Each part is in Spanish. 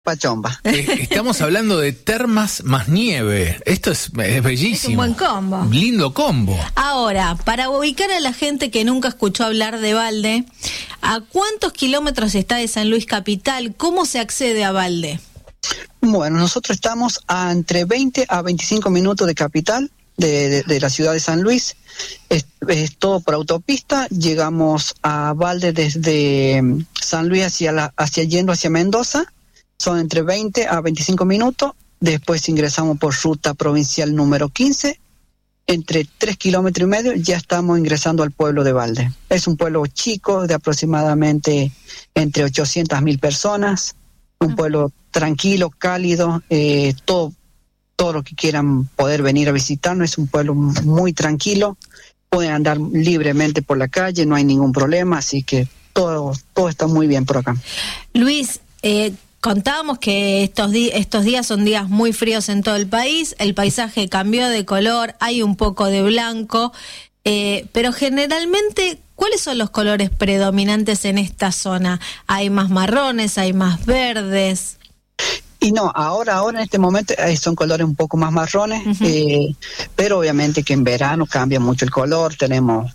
Pachomba. Estamos hablando de termas más nieve. Esto es bellísimo. Es un buen combo. Lindo combo. Ahora, para ubicar a la gente que nunca escuchó hablar de Balde, ¿a cuántos kilómetros está de San Luis capital? ¿Cómo se accede a Balde? Bueno, nosotros estamos a entre 20 a 25 minutos de capital, de la ciudad de San Luis. Es todo por autopista. Llegamos a Balde desde San Luis yendo hacia Mendoza. Son entre 20 a 25 minutos. Después ingresamos por ruta provincial número 15. Entre 3 kilómetros y medio ya estamos ingresando al pueblo de Balde. Es un pueblo chico de aproximadamente entre 800.000 personas. Un pueblo tranquilo, cálido, todo lo que quieran poder venir a visitarnos. Es un pueblo muy tranquilo. Pueden andar libremente por la calle, no hay ningún problema. Así que todo está muy bien por acá. Luis, contábamos que estos días son días muy fríos en todo el país, el paisaje cambió de color, hay un poco de blanco, pero generalmente, ¿cuáles son los colores predominantes en esta zona? ¿Hay más marrones, hay más verdes? Y no, ahora en este momento son colores un poco más marrones, pero obviamente que en verano cambia mucho el color. Tenemos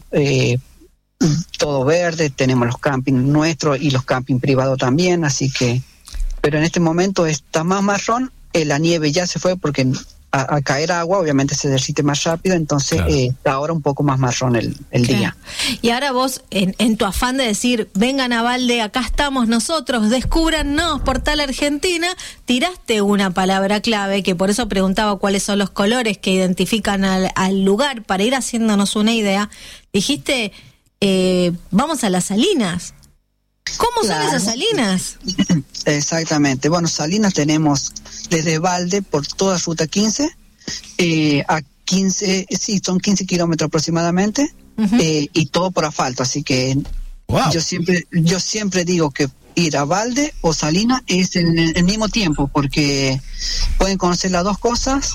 todo verde, tenemos los campings nuestros y los campings privados también, así que... Pero en este momento está más marrón, la nieve ya se fue porque a caer agua obviamente se derrite más rápido, entonces claro. Está ahora un poco más marrón el día. Y ahora vos, en tu afán de decir, vengan a Balde, acá estamos nosotros, descúbrannos, Portal Argentina, tiraste una palabra clave, que por eso preguntaba cuáles son los colores que identifican al lugar, para ir haciéndonos una idea. Dijiste, vamos a las Salinas. ¿Cómo son esas Salinas? Exactamente. Bueno, Salinas tenemos desde Balde por toda Ruta 15 a 15, sí, son 15 kilómetros aproximadamente, y todo por asfalto. Así que wow. yo siempre digo que ir a Balde o Salinas es el mismo tiempo, porque pueden conocer las dos cosas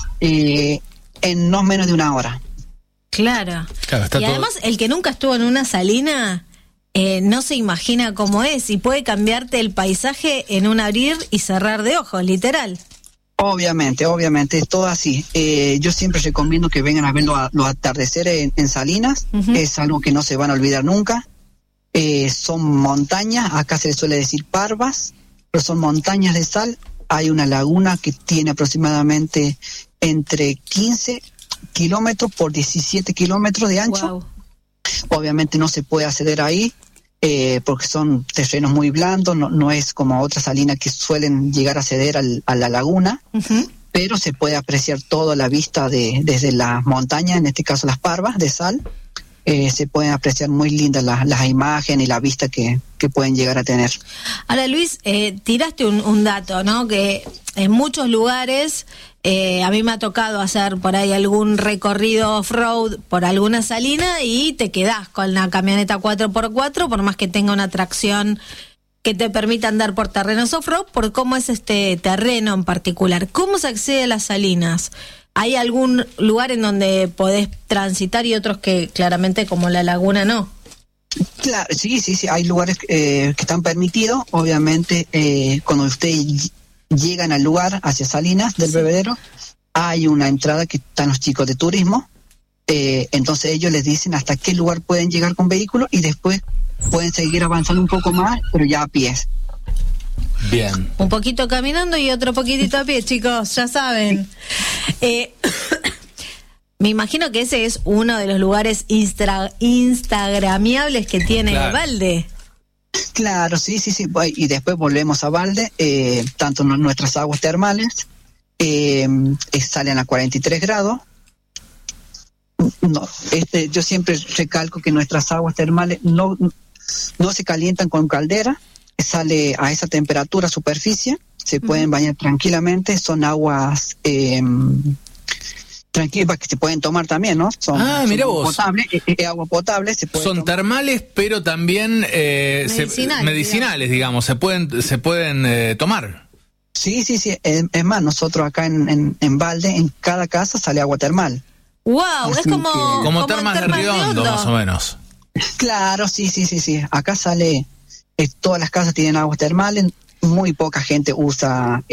en no menos de una hora. Claro y además el que nunca estuvo en una salina... no se imagina cómo es, y puede cambiarte el paisaje en un abrir y cerrar de ojos, literal. Obviamente, es todo así. Yo siempre recomiendo que vengan a ver los atardeceres en Salinas. Es algo que no se van a olvidar nunca. Son montañas, acá se les suele decir parvas, pero son montañas de sal. Hay una laguna que tiene aproximadamente entre 15 kilómetros por 17 kilómetros de ancho. Wow. Obviamente no se puede acceder ahí porque son terrenos muy blandos, no es como otras salinas que suelen llegar a acceder a la laguna, pero se puede apreciar toda la vista desde las montañas, en este caso las parvas de sal. Se pueden apreciar muy lindas las imágenes y la vista que pueden llegar a tener. Ahora, Luis, tiraste un dato, ¿no? Que en muchos lugares, a mí me ha tocado hacer por ahí algún recorrido off-road por alguna salina y te quedás con la camioneta 4x4, por más que tenga una tracción que te permita andar por terrenos off-road, por cómo es este terreno en particular. ¿Cómo se accede a las salinas? ¿Hay algún lugar en donde podés transitar y otros que claramente, como la laguna, no? Claro, sí, hay lugares que están permitidos. Obviamente, cuando ustedes llegan al lugar, hacia Salinas del Bebedero, hay una entrada que están los chicos de turismo. Entonces ellos les dicen hasta qué lugar pueden llegar con vehículos y después pueden seguir avanzando un poco más, pero ya a pies. Bien. Un poquito caminando y otro poquitito a pie, chicos, ya saben. Me imagino que ese es uno de los lugares instagramiables que tiene Balde. Claro, sí. Y después volvemos a Balde, tanto nuestras aguas termales salen a 43 grados. No, yo siempre recalco que nuestras aguas termales no se calientan con caldera. Sale a esa temperatura superficie, se pueden bañar tranquilamente, son aguas tranquilas que se pueden tomar también, ¿no? Mira vos. Agua potable se puede son tomar. Termales, pero también medicinales, digamos, se pueden tomar. Sí, es más, nosotros acá en Balde, en cada casa sale agua termal. Wow, así es como Termas de Riondo, más o menos. Claro, sí, acá sale... todas las casas tienen aguas termales, muy poca gente usa